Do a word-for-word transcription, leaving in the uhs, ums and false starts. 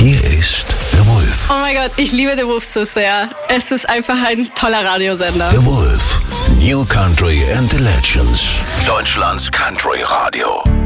Hier ist der Wolf. Oh mein Gott, ich liebe den Wolf so sehr. Es ist einfach ein toller Radiosender. Der Wolf. New Country and the Legends. Deutschlands Country Radio.